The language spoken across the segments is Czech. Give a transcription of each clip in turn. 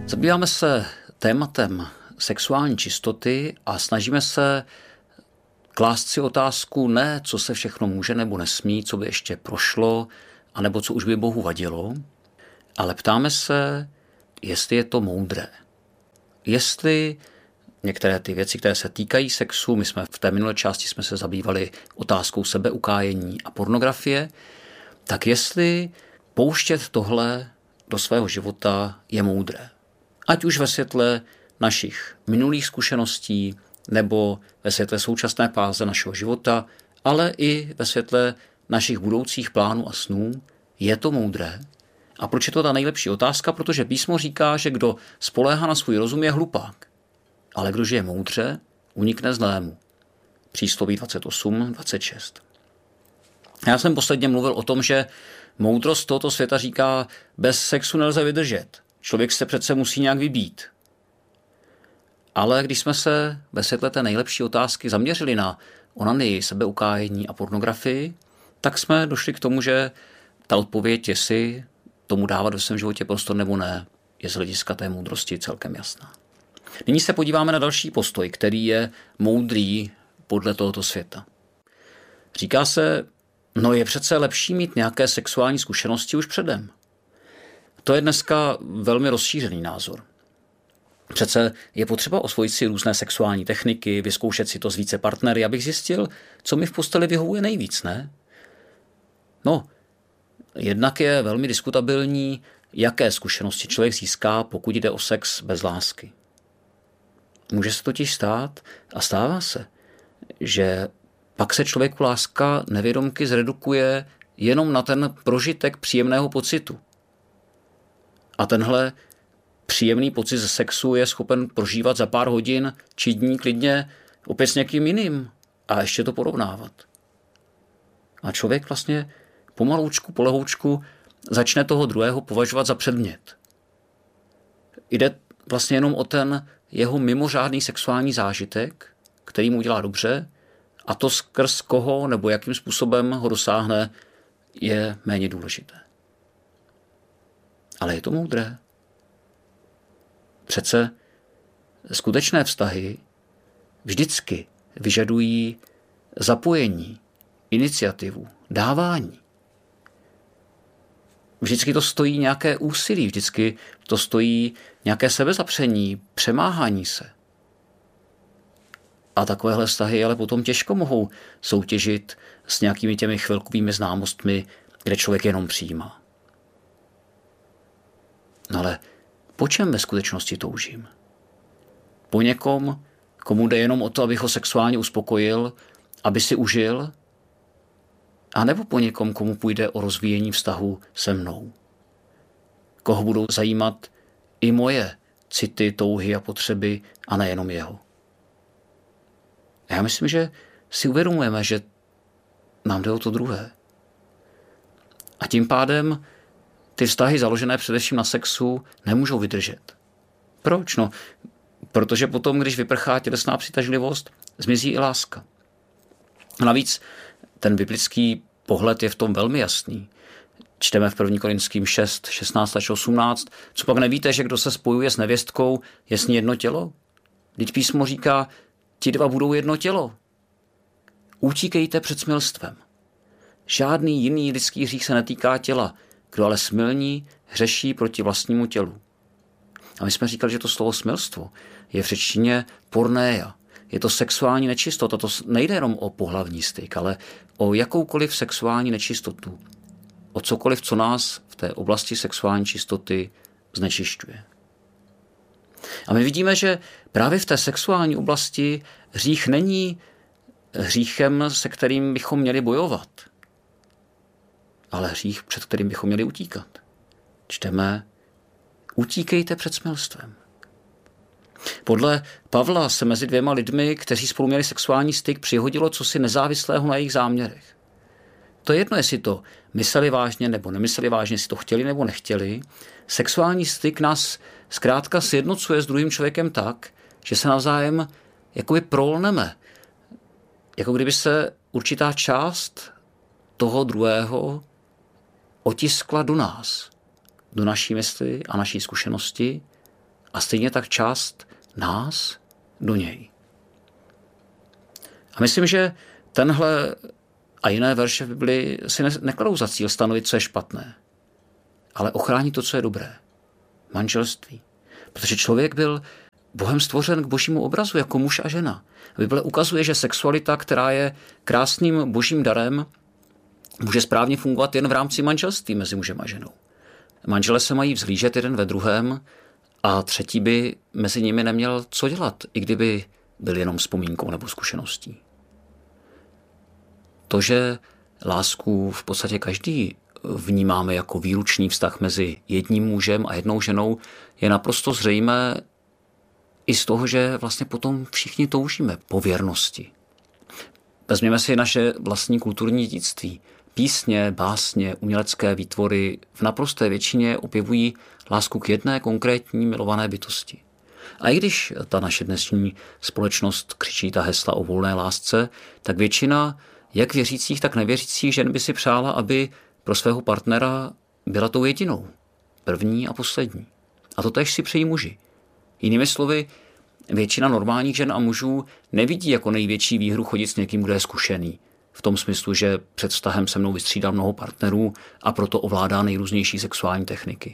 Zabýváme se tématem sexuální čistoty a snažíme se klást si otázku ne, co se všechno může nebo nesmí, co by ještě prošlo, anebo co už by Bohu vadilo, ale ptáme se, jestli je to moudré. Jestli některé ty věci, které se týkají sexu, my jsme v té minulé části jsme se zabývali otázkou sebeukájení a pornografie, tak jestli pouštět tohle do svého života je moudré. Ať už ve světle našich minulých zkušeností nebo ve světle současné fáze našeho života, ale i ve světle našich budoucích plánů a snů, je to moudré. A proč je to ta nejlepší otázka? Protože písmo říká, že kdo spoléhá na svůj rozum, je hlupák. Ale kdo žije moudře, unikne zlému. Přísloví 28:26. Já jsem posledně mluvil o tom, že moudrost tohoto světa říká, bez sexu nelze vydržet. Člověk se přece musí nějak vybít. Ale když jsme se ve světle té nejlepší otázky zaměřili na onanii, sebeukájení a pornografii, tak jsme došli k tomu, že ta odpověď, jestli tomu dávat ve svém životě prostor nebo ne, je z hlediska té moudrosti celkem jasná. Nyní se podíváme na další postoj, který je moudrý podle tohoto světa. Říká se, je přece lepší mít nějaké sexuální zkušenosti už předem. To je dneska velmi rozšířený názor. Přece je potřeba osvojit si různé sexuální techniky, vyzkoušet si to s více partnery, abych zjistil, co mi v posteli vyhovuje nejvíc, ne? Jednak je velmi diskutabilní, jaké zkušenosti člověk získá, pokud jde o sex bez lásky. Může se totiž stát, a stává se, že pak se člověku láska nevědomky zredukuje jenom na ten prožitek příjemného pocitu. A tenhle příjemný pocit ze sexu je schopen prožívat za pár hodin či dní klidně opět s někým jiným a ještě to porovnávat. A člověk vlastně pomaloučku, polehoučku začne toho druhého považovat za předmět. Jde vlastně jenom o ten jeho mimořádný sexuální zážitek, který mu udělá dobře, a to skrz koho nebo jakým způsobem ho dosáhne, je méně důležité. Ale je to moudré. Přece skutečné vztahy vždycky vyžadují zapojení, iniciativu, dávání. Vždycky to stojí nějaké úsilí, vždycky to stojí nějaké sebezapření, přemáhání se. A takovéhle vztahy ale potom těžko mohou soutěžit s nějakými těmi chvilkovými známostmi, kde člověk jenom přijímá. Ale po čem ve skutečnosti toužím? Po někom, komu jde jenom o to, abych ho sexuálně uspokojil, aby si užil? A nebo po někom, komu půjde o rozvíjení vztahu se mnou? Koho budou zajímat i moje city, touhy a potřeby a nejenom jeho? Já myslím, že si uvědomujeme, že nám jde o to druhé. A tím pádem ty vztahy založené především na sexu nemůžou vydržet. Proč? Protože potom, když vyprchá tělesná přitažlivost, zmizí i láska. Navíc ten biblický pohled je v tom velmi jasný. Čteme v 1. Korinským 6, 16 až 18. Co pak nevíte, že kdo se spojuje s nevěstkou, je s ní jedno tělo? Vždyť písmo říká, ti dva budou jedno tělo. Utíkejte před smilstvem. Žádný jiný lidský hřích se netýká těla. Kdo ale smilní, hřeší proti vlastnímu tělu. A my jsme říkali, že to slovo smilstvo je v řečtině pornéia. Je to sexuální nečistota. To nejde jenom o pohlavní styk, ale o jakoukoliv sexuální nečistotu. O cokoliv, co nás v té oblasti sexuální čistoty znečišťuje. A my vidíme, že právě v té sexuální oblasti hřích není hříchem, se kterým bychom měli bojovat, ale hřích, před kterým bychom měli utíkat. Čteme, utíkejte před smilstvem. Podle Pavla se mezi dvěma lidmi, kteří spolu měli sexuální styk, přihodilo cosi nezávislého na jejich záměrech. To je jedno, jestli to mysleli vážně nebo nemysleli vážně, jestli to chtěli nebo nechtěli. Sexuální styk nás zkrátka sjednocuje s druhým člověkem tak, že se navzájem jakoby prolneme. Jako kdyby se určitá část toho druhého otiskla do nás, do naší mysli a naší zkušenosti a stejně tak část nás do něj. A myslím, že tenhle a jiné verše v Biblii si nekladou za cíl stanovit, co je špatné, ale ochránit to, co je dobré. Manželství. Protože člověk byl Bohem stvořen k božímu obrazu jako muž a žena. Bible ukazuje, že sexualita, která je krásným božím darem, může správně fungovat jen v rámci manželství mezi mužem a ženou. Manželé se mají vzhlížet jeden ve druhém a třetí by mezi nimi neměl co dělat, i kdyby byl jenom vzpomínkou nebo zkušeností. To, že lásku v podstatě každý vnímáme jako výlučný vztah mezi jedním mužem a jednou ženou, je naprosto zřejmé i z toho, že vlastně potom všichni toužíme po věrnosti. Vezměme si naše vlastní kulturní dědictví. Písně, básně, umělecké výtvory v naprosté většině objevují lásku k jedné konkrétní milované bytosti. A i když ta naše dnešní společnost křičí ta hesla o volné lásce, tak většina jak věřících, tak nevěřících žen by si přála, aby pro svého partnera byla tou jedinou, první a poslední. A to též si přejí muži. Jinými slovy, většina normálních žen a mužů nevidí jako největší výhru chodit s někým, kdo je zkušený. V tom smyslu, že před vztahem se mnou vystřídá mnoho partnerů a proto ovládá nejrůznější sexuální techniky.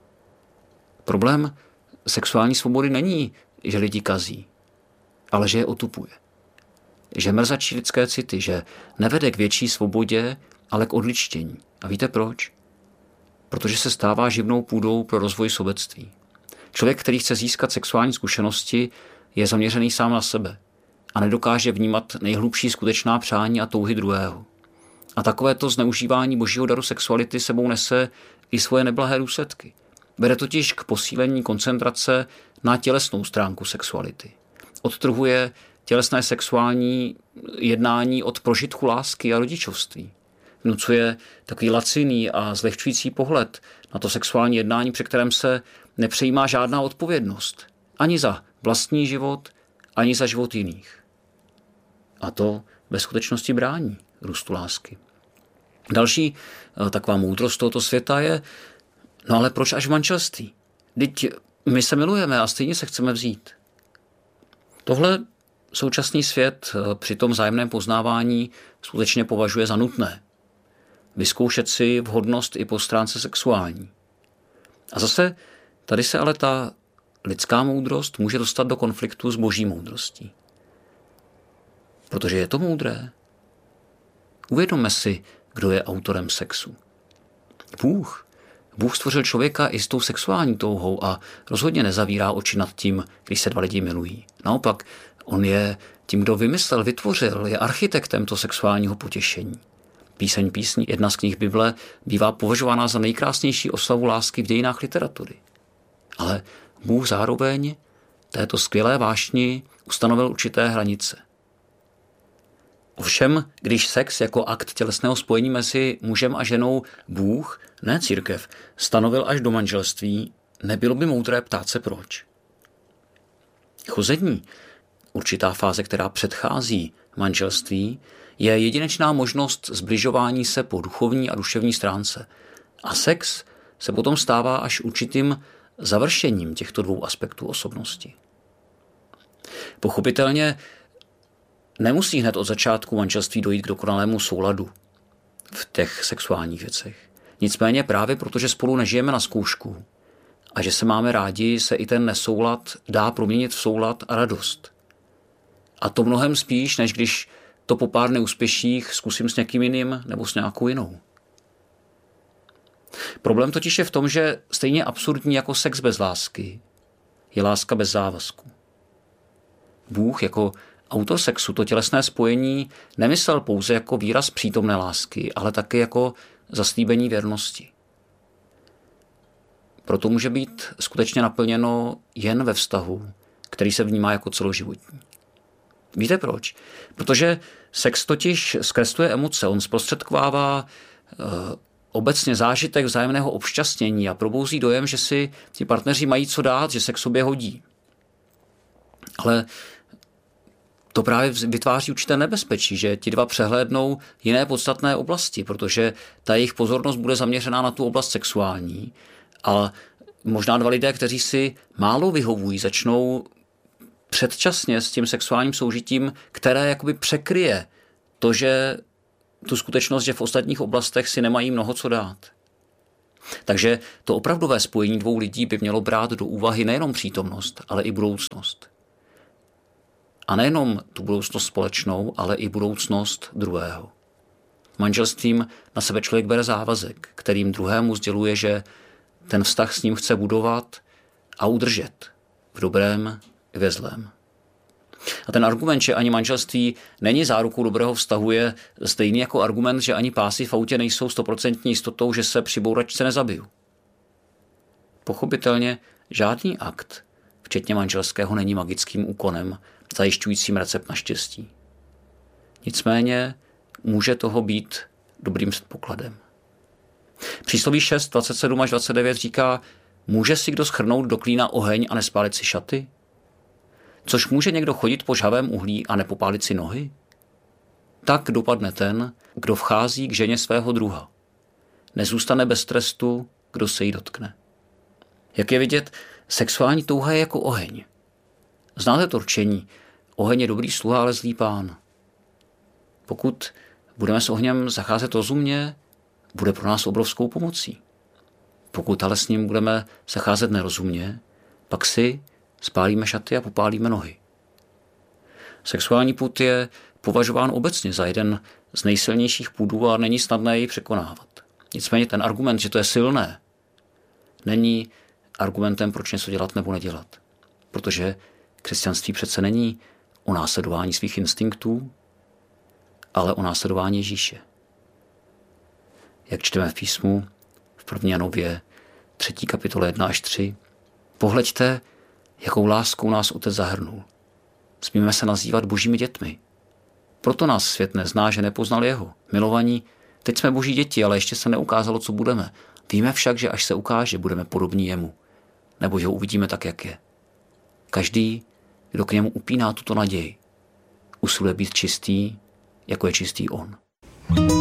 Problém sexuální svobody není, že lidi kazí, ale že je otupuje. Že mrzačí lidské city, že nevede k větší svobodě, ale k odličtění. A víte proč? Protože se stává živnou půdou pro rozvoj sobectví. Člověk, který chce získat sexuální zkušenosti, je zaměřený sám na sebe a nedokáže vnímat nejhlubší skutečná přání a touhy druhého. A takovéto zneužívání božího daru sexuality sebou nese i svoje neblahé důsledky. Vede totiž k posílení koncentrace na tělesnou stránku sexuality. Odtrhuje tělesné sexuální jednání od prožitku lásky a rodičovství. Vnucuje takový laciný a zlehčující pohled na to sexuální jednání, při kterém se nepřejímá žádná odpovědnost. Ani za vlastní život, ani za život jiných. A to ve skutečnosti brání růstu lásky. Další taková moudrost tohoto světa je, no ale proč až v manželství? Vždyť my se milujeme a stejně se chceme vzít. Tohle současný svět při tom vzájemném poznávání skutečně považuje za nutné. Vyzkoušet si vhodnost i po stránce sexuální. A zase tady se ale ta lidská moudrost může dostat do konfliktu s boží moudrostí. Protože je to moudré. Uvědomme si, kdo je autorem sexu. Bůh. Bůh stvořil člověka i s tou sexuální touhou a rozhodně nezavírá oči nad tím, když se dva lidi milují. Naopak, on je tím, kdo vymyslel, vytvořil, je architektem toho sexuálního potěšení. Píseň písní, jedna z knih Bible, bývá považována za nejkrásnější oslavu lásky v dějinách literatury. Ale Bůh zároveň této skvělé vášni ustanovil určité hranice. Ovšem, když sex jako akt tělesného spojení mezi mužem a ženou Bůh, ne církev, stanovil až do manželství, nebylo by moudré ptát se proč. Chození, určitá fáze, která předchází manželství, je jedinečná možnost zbližování se po duchovní a duševní stránce. A sex se potom stává až určitým završením těchto dvou aspektů osobnosti. Pochopitelně nemusí hned od začátku manželství dojít k dokonalému souladu v těch sexuálních věcech. Nicméně právě protože spolu nežijeme na zkoušku a že se máme rádi, se i ten nesoulad dá proměnit v soulad a radost. A to mnohem spíš, než když to po pár neúspěších zkusím s někým jiným nebo s nějakou jinou. Problém totiž je v tom, že stejně absurdní jako sex bez lásky je láska bez závazku. Bůh jako autor sexu to tělesné spojení nemyslel pouze jako výraz přítomné lásky, ale také jako zaslíbení věrnosti. Proto může být skutečně naplněno jen ve vztahu, který se vnímá jako celoživotní. Víte proč? Protože sex totiž zkresluje emoce, on zprostředkovává obecně zážitek vzájemného obšťastnění a probouzí dojem, že si ti partneři mají co dát, že se k sobě hodí. Ale to právě vytváří určité nebezpečí, že ti dva přehlédnou jiné podstatné oblasti, protože ta jejich pozornost bude zaměřená na tu oblast sexuální a možná dva lidé, kteří si málo vyhovují, začnou předčasně s tím sexuálním soužitím, které jakoby překryje to, že tu skutečnost, že v ostatních oblastech si nemají mnoho co dát. Takže to opravdové spojení dvou lidí by mělo brát do úvahy nejenom přítomnost, ale i budoucnost. A nejenom tu budoucnost společnou, ale i budoucnost druhého. Manželstvím na sebe člověk bere závazek, kterým druhému sděluje, že ten vztah s ním chce budovat a udržet v dobrém i ve zlém. A ten argument, že ani manželství není zárukou dobrého vztahu, je stejný jako argument, že ani pásy v autě nejsou 100% jistotou, že se při bouračce nezabiju. Pochopitelně žádný akt, včetně manželského, není magickým úkonem, zajišťujícím recept na štěstí. Nicméně může toho být dobrým předpokladem. Přísloví 6, 27 až 29 říká, může si kdo schrnout do klína oheň a nespálit si šaty? Což může někdo chodit po žhavém uhlí a nepopálit si nohy? Tak dopadne ten, kdo vchází k ženě svého druha. Nezůstane bez trestu, kdo se jí dotkne. Jak je vidět, sexuální touha je jako oheň. Znáte to rčení, oheň je dobrý sluha, ale zlý pán. Pokud budeme s ohněm zacházet rozumně, bude pro nás obrovskou pomocí. Pokud ale s ním budeme zacházet nerozumně, pak si spálíme šaty a popálíme nohy. Sexuální pud je považován obecně za jeden z nejsilnějších pudů a není snadné ji překonávat. Nicméně ten argument, že to je silné, není argumentem, proč něco dělat nebo nedělat. Protože křesťanství přece není o následování svých instinktů, ale o následování Ježíše. Jak čteme v písmu v 1. Janově 3. kapitole 1 až 3, pohleďte, jakou láskou nás Otec zahrnul. Smíme se nazývat božími dětmi. Proto nás svět nezná, že nepoznal jeho. Milovaní, teď jsme boží děti, ale ještě se neukázalo, co budeme. Víme však, že až se ukáže, budeme podobní jemu. Nebo že ho uvidíme tak, jak je. Každý, kdo k němu upíná tuto naději, usiluje být čistý, jako je čistý on.